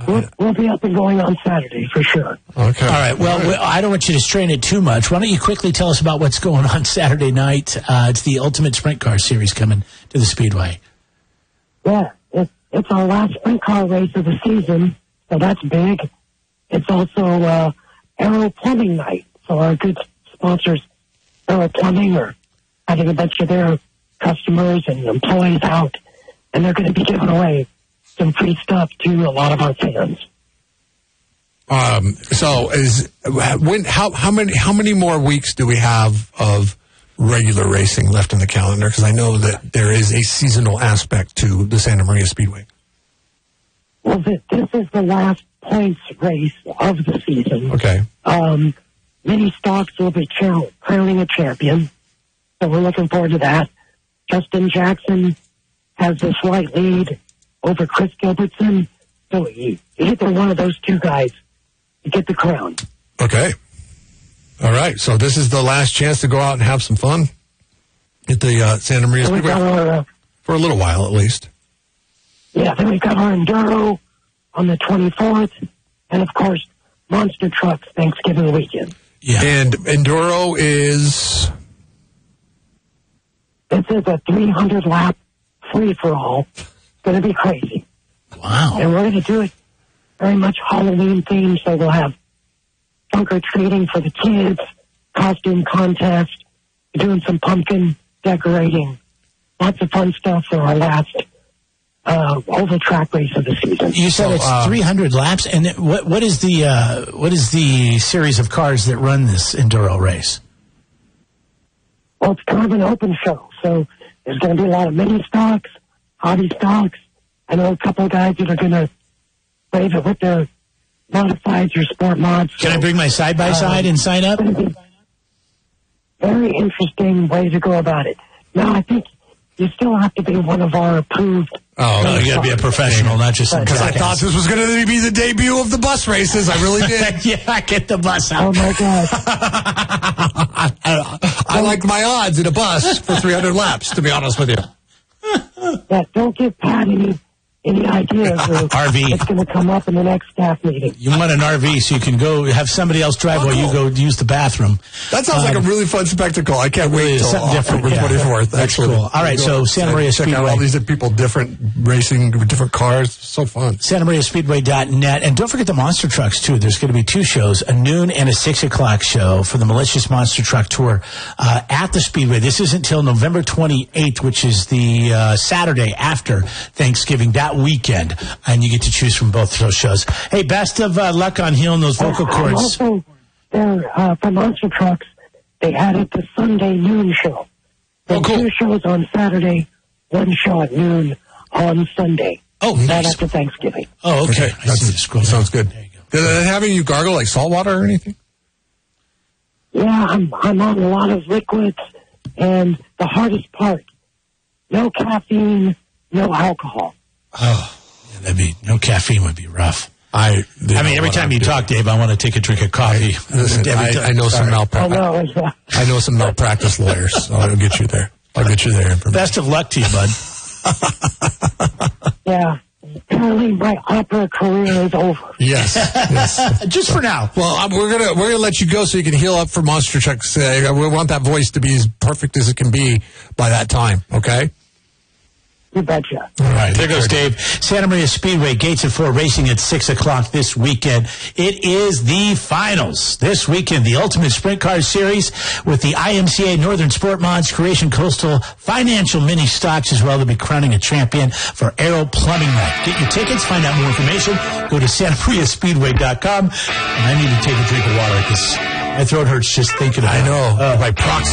We'll be up and going on Saturday for sure. Okay. All right. Well, I don't want you to strain it too much. Why don't you quickly tell us about what's going on Saturday night? It's the Ultimate Sprint Car Series coming to the Speedway. Yeah, it's our last sprint car race of the season, so that's big. It's also Aero Plumbing Night, so our good sponsors, Aero Plumbing, are having a bunch of their customers and employees out, and they're going to be giving away some free stuff to a lot of our fans. So how many more weeks do we have of regular racing left in the calendar? Because I know that there is a seasonal aspect to the Santa Maria Speedway. Well, this is the last points race of the season. Okay. Mini stocks will be crowning a champion, so we're looking forward to that. Justin Jackson has a slight lead over Chris Gilbertson, so either one of those two guys to get the crown. Okay. All right. So this is the last chance to go out and have some fun at the Santa Maria Speedway for a little while, at least. Yeah. Then we've got our Enduro on the 24th, and of course, Monster Trucks Thanksgiving weekend. Yeah. And Enduro is. This is a 300-lap free-for-all. It's going to be crazy. Wow. And we're going to do it very much Halloween themed, so we'll have trunk-or-treating for the kids, costume contest, doing some pumpkin decorating. Lots of fun stuff for our last oval track race of the season. You said it's 300 laps, and what is the series of cars that run this Enduro race? Well, it's kind of an open show, so there's going to be a lot of mini stocks, hobby stocks. I know a couple of guys that are going to brave it with their modifieds or sport mods. Can I bring my side-by-side and sign up? Very interesting way to go about it. Now, I think you still have to be one of our approved. Oh, you got to be a professional, not just because I thought this was going to be the debut of the bus races. I really did. Yeah, get the bus out. Oh my God! I like my odds in a bus for 300 laps. To be honest with you. Yeah, don't give Pat any ideas. RV. It's going to come up in the next staff meeting. You want an RV so you can go have somebody else drive while you go use the bathroom. That sounds like a really fun spectacle. I can't wait until October 24th. That's cool. All right, so Santa Maria Speedway. Check out all these people, different racing, different cars. So fun. SantaMariaSpeedway.net. And don't forget the Monster Trucks, too. There's going to be two shows, a noon and a 6 o'clock show for the Malicious Monster Truck Tour at the Speedway. This isn't until November 28th, which is the Saturday after Thanksgiving, that weekend. And you get to choose from both of those shows. Hey, best of luck on healing those vocal cords. Also, for Monster Trucks, they added the Sunday noon show. So cool. 2 shows on Saturday, 1 show at noon on Sunday. Oh, Right nice. after Thanksgiving. Oh, okay. That sounds good. There you go. Did they having you gargle like salt water or anything? Yeah, I'm on a lot of liquids, and the hardest part, no caffeine, no alcohol. Oh, yeah, no caffeine would be rough. I mean, every time you talk, Dave, I want to take a drink of coffee. Listen, I know some malpractice. I know some malpractice lawyers, so I'll get you there. I'll get you there. Best of luck to you, bud. Yeah. Apparently, my opera career is over. Yes. Just for now. Well, we're gonna let you go so you can heal up for Monster Trucks. We want that voice to be as perfect as it can be by that time. Okay. You betcha. All right, there goes Dave. Santa Maria Speedway, gates at 4, racing at 6 o'clock this weekend. It is the finals this weekend, the Ultimate Sprint Car Series with the IMCA Northern Sport Mods, Creation Coastal Financial Mini Stocks as well. They'll be crowning a champion for Aero Plumbing Night. Get your tickets, find out more information. Go to SantaMariaSpeedway.com. And I need to take a drink of water because my throat hurts just thinking about it. I know. By proxy.